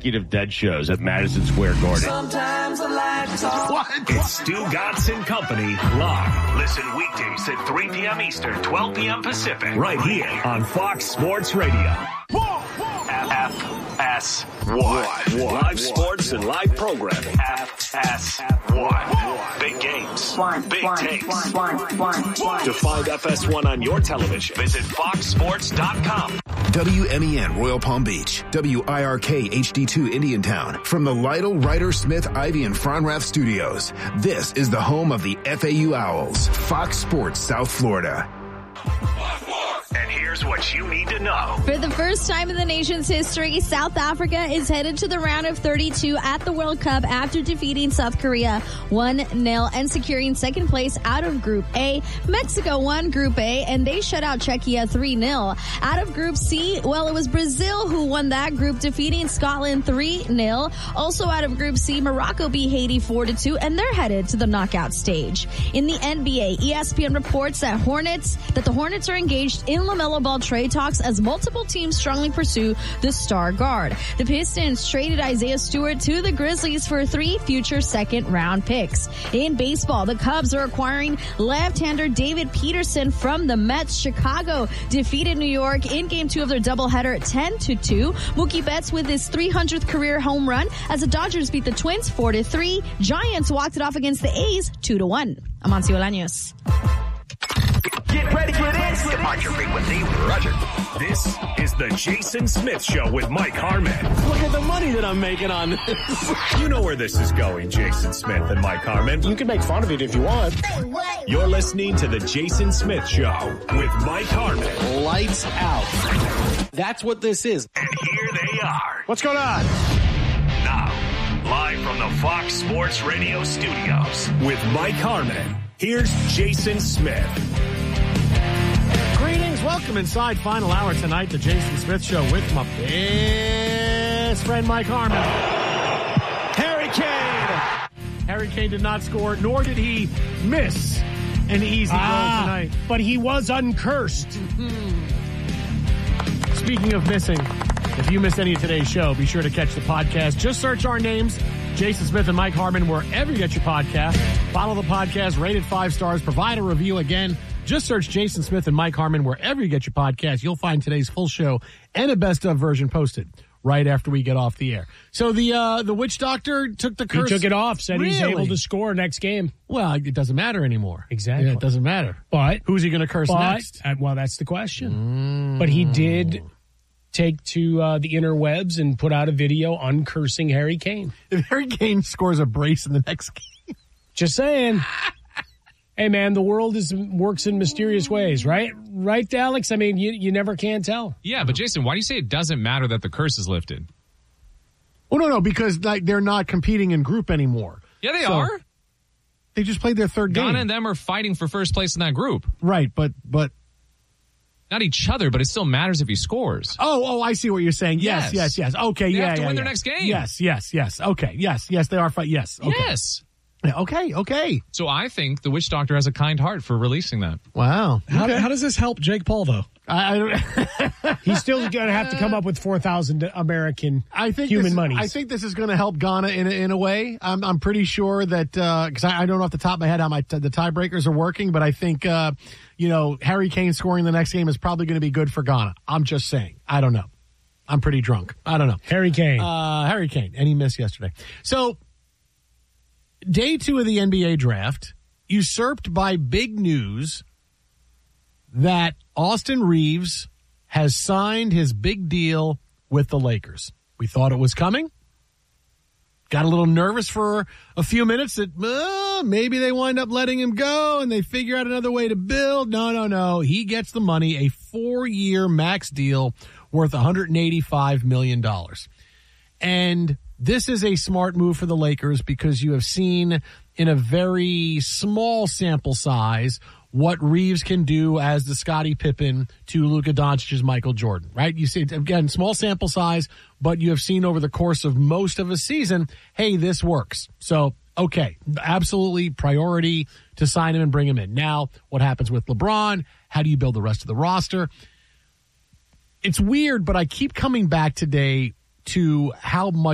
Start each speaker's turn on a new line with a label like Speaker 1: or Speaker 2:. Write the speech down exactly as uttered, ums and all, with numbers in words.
Speaker 1: consecutive dead shows at Madison Square Garden.
Speaker 2: Sometimes I like to talk.
Speaker 3: What? It's Stu Gatz and Company live. Listen weekdays at three p.m. Eastern, twelve p.m. Pacific. Right here on Fox Sports Radio. F S one. Live sports and live programming. F S one. Big games. Big takes. To find F S one on your television, visit fox sports dot com.
Speaker 4: W M E N Royal Palm Beach, W I R K H D two Indiantown. From the Lytle, Ryder, Smith, Ivy, and Fronrath studios, this is the home of the F A U Owls, Fox Sports South Florida.
Speaker 3: And here's what you need to know.
Speaker 5: For the first time in the nation's history, South Africa is headed to the round of thirty-two at the World Cup after defeating South Korea one nil and securing second place out of Group A. Mexico won Group A, and they shut out Czechia three nil. Out of Group C, well, it was Brazil who won that group, defeating Scotland three nil. Also out of Group C, Morocco beat Haiti four to two, and they're headed to the knockout stage. In the N B A, E S P N reports that Hornets, that the Hornets are engaged in LaMelo Ball trade talks as multiple teams strongly pursue the star guard. The Pistons traded Isaiah Stewart to the Grizzlies for three future second round picks. In baseball, the Cubs are acquiring left-hander David Peterson from the Mets. Chicago defeated New York in game two of their doubleheader ten to two. Mookie Betts with his three hundredth career home run as the Dodgers beat the Twins four to three. Giants walked it off against the A's two to one. Amancio Bolaños.
Speaker 3: Get ready for this. Departure frequency, Roger. This is the Jason Smith Show with Mike Harmon.
Speaker 6: Look at the money that I'm making on this.
Speaker 3: You know where this is going, Jason Smith and Mike Harmon.
Speaker 6: You can make fun of it if you want.
Speaker 3: You're listening to the Jason Smith Show with Mike Harmon.
Speaker 6: Lights out. That's what this is.
Speaker 3: And here they are.
Speaker 6: What's going on?
Speaker 3: Now, live from the Fox Sports Radio studios with Mike Harmon. Here's Jason Smith.
Speaker 6: Greetings. Welcome inside final hour tonight, the Jason Smith Show with my best friend Mike Harmon. Harry Kane. Harry Kane did not score, nor did he miss an easy
Speaker 7: ah,
Speaker 6: goal tonight.
Speaker 7: But he was uncursed.
Speaker 6: Mm-hmm. Speaking of missing, if you missed any of today's show, be sure to catch the podcast. Just search our names, Jason Smith and Mike Harmon, wherever you get your podcast. Follow the podcast, rate it five stars, provide a review. Again, just search Jason Smith and Mike Harmon wherever you get your podcast. You'll find today's full show and a best of version posted right after we get off the air. So the uh, the witch doctor took the curse.
Speaker 7: He took it off, said
Speaker 6: really?
Speaker 7: He's able to score next game.
Speaker 6: Well, it doesn't matter anymore.
Speaker 7: Exactly.
Speaker 6: Yeah, it doesn't matter.
Speaker 7: But
Speaker 6: who's he going to curse
Speaker 7: but,
Speaker 6: next?
Speaker 7: Uh, well, that's the question.
Speaker 6: Mm.
Speaker 7: But he did take to uh, the interwebs and put out a video uncursing Harry Kane.
Speaker 6: If Harry Kane scores a brace in the next game.
Speaker 7: Just saying. Hey, man, the world is works in mysterious ways, right? Right, Alex? I mean, you, you never can tell.
Speaker 8: Yeah, but Jason, why do you say it doesn't matter that the curse is lifted?
Speaker 6: Oh, no, no, because like they're not competing in group anymore.
Speaker 8: Yeah, they
Speaker 6: so
Speaker 8: are.
Speaker 6: They just played their third game.
Speaker 8: Ghana and them are fighting for first place in that group.
Speaker 6: Right, but but
Speaker 8: not each other, but it still matters if he scores.
Speaker 6: Oh, oh, I see what you're saying. Yes, yes, yes. yes. Okay,
Speaker 8: they
Speaker 6: yeah,
Speaker 8: have to
Speaker 6: yeah,
Speaker 8: win
Speaker 6: yeah.
Speaker 8: their next game.
Speaker 6: Yes, yes, yes. Okay, yes, yes, they are fight. Yes, okay.
Speaker 8: Yes.
Speaker 6: Yeah, okay, okay.
Speaker 8: So I think the witch doctor has a kind heart for releasing that.
Speaker 6: Wow.
Speaker 7: How,
Speaker 6: okay.
Speaker 7: how does this help Jake Paul, though?
Speaker 6: I, I
Speaker 7: He's still going to have to come up with four thousand American
Speaker 6: I think
Speaker 7: human
Speaker 6: this,
Speaker 7: monies.
Speaker 6: I think this is going to help Ghana in a, in a way. I'm, I'm pretty sure that, because uh, I, I don't know off the top of my head how my t- the tiebreakers are working, but I think, uh, you know, Harry Kane scoring the next game is probably going to be good for Ghana. I'm just saying. I don't know. I'm pretty drunk. I don't know.
Speaker 7: Harry Kane.
Speaker 6: Uh, Harry Kane. And he missed yesterday. So, day two of the N B A draft, usurped by big news that Austin Reeves has signed his big deal with the Lakers. We thought it was coming. Got a little nervous for a few minutes that uh, maybe they wind up letting him go and they figure out another way to build. No, no, no. He gets the money, a four-year max deal worth one hundred eighty-five million dollars. And this is a smart move for the Lakers because you have seen in a very small sample size what Reeves can do as the Scottie Pippen to Luka Doncic's Michael Jordan, right? You see, again, small sample size, but you have seen over the course of most of a season, hey, this works. So, okay, absolutely priority to sign him and bring him in. Now, what happens with LeBron? How do you build the rest of the roster? It's weird, but I keep coming back today to how much